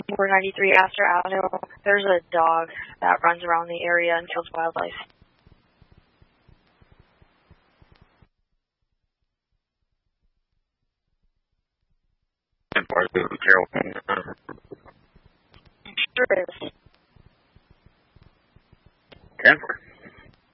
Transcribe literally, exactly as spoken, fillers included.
four ninety-three Astor Avenue. There's a dog that runs around the area and kills wildlife. And part of the Carroll.